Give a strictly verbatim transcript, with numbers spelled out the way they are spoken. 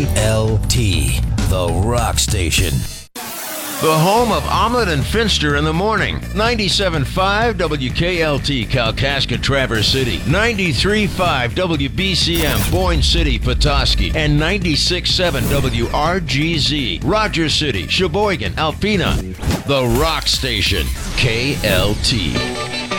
L T, the rock station. The home of Omelet and Finster in the morning. ninety-seven point five W K L T, Kalkaska, Traverse City. ninety-three point five W B C M, Boyne City, Petoskey. And ninety-six point seven W R G Z, Rogers City, Sheboygan, Alpena. The rock station, K L T.